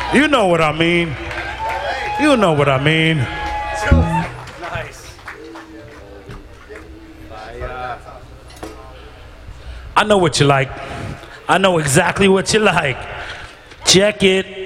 You know what I mean. You know what I mean. Nice. I know what you like. I know exactly what you like. Check it.